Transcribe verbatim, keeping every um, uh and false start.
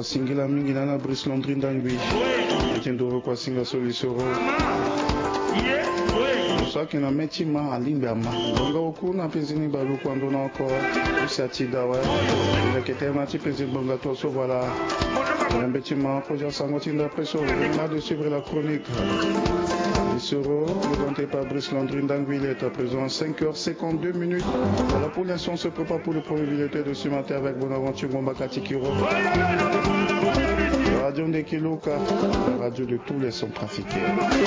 Singila Minginana Brice Landry Ndangui Etendoro kwa Singa Solisoro Saki na metima alimbama Donga okuna pezini balu kwando na oko Usati dawa Lekete mati pezini bonga toso voilà Un bâtiment Koja Sangotinda Presso Venez de suivre la chronique Soro, présenté par Brice Landry Ndangui, il est à présent cinq heures cinquante-deux minutes. Voilà, pour l'instant, on se prépare pour le premier billetteur de ce matin avec Bonaventure Bombakati Kiro. Radio Ndekiluka, la radio de tous les centrafricains.